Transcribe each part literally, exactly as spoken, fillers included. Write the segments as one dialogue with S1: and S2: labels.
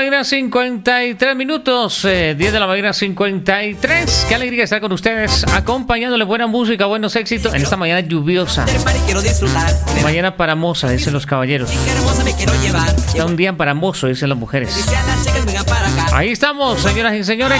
S1: mañana, cincuenta y tres minutos. Eh, diez de la mañana, cincuenta y tres. Qué alegría estar con ustedes, acompañándole buena música, buenos éxitos en esta mañana lluviosa. Mañana para moza, dicen los caballeros. Está un día para mozo, dicen las mujeres. Ahí estamos, señoras y señores.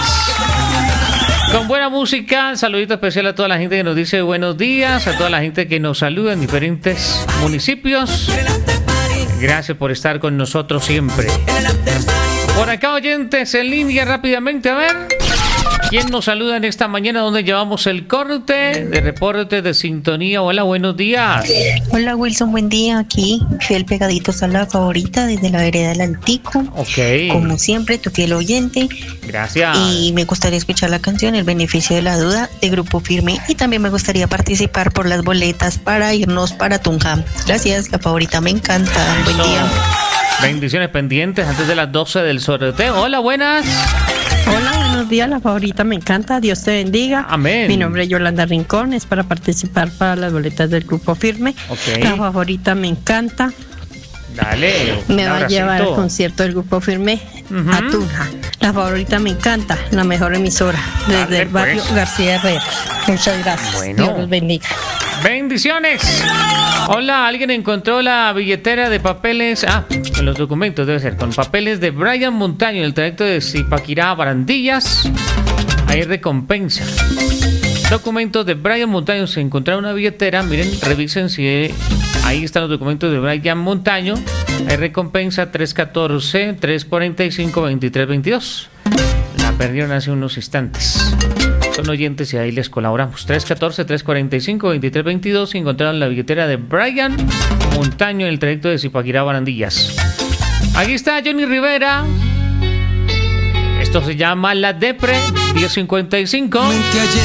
S1: Con buena música, saludito especial a toda la gente que nos dice buenos días, a toda la gente que nos saluda en diferentes municipios. Gracias por estar con nosotros siempre. Por acá, oyentes en línea rápidamente, a ver. ¿Quién nos saluda en esta mañana donde llevamos el corte de reporte de sintonía? Hola, buenos días.
S2: Hola, Wilson, buen día. Aquí, fiel pegaditos a la favorita desde la vereda del Altico.
S1: Ok.
S2: Como siempre, tu fiel oyente.
S1: Gracias.
S2: Y me gustaría escuchar la canción El beneficio de la duda de Grupo Firme. Y también me gustaría participar por las boletas para irnos para Tunja. Gracias, la favorita me encanta. Buen
S1: Eso.
S2: día.
S1: Bendiciones pendientes antes de las doce del sorteo. Hola, buenas.
S3: Hola, buenos días, la favorita me encanta, Dios te bendiga.
S1: Amén.
S3: Mi nombre es Yolanda Rincón, es para participar para las boletas del Grupo Firme.
S1: Ok.
S3: La favorita me encanta.
S1: Dale.
S3: Me
S1: un
S3: va a llevar
S1: abracito.
S3: al concierto del Grupo Firme
S1: Ujú.
S3: a Tunja. La favorita me encanta, la mejor emisora, desde
S1: Dale,
S3: el barrio
S1: pues.
S3: García Herrera. Muchas gracias.
S1: Bueno.
S3: Dios los bendiga.
S1: Bendiciones. Hola, ¿alguien encontró la billetera de papeles? Ah, en los documentos debe ser, con papeles de Brian Montaño en el trayecto de Zipaquirá a Barandillas. Hay recompensa. Documentos de Brian Montaño. Se encontraron una billetera. Miren, revisen si eh, ahí están los documentos de Brian Montaño. Hay recompensa tres uno cuatro, tres cuatro cinco, dos tres dos dos. La perdieron hace unos instantes. Son oyentes y ahí les colaboramos. tres uno cuatro, tres cuatro cinco, dos tres dos dos. Encontraron la billetera de Brian Montaño en el trayecto de Zipaquirá a Barandillas. Aquí está Johnny Rivera. Esto se llama La Depre, diez cincuenta y cinco.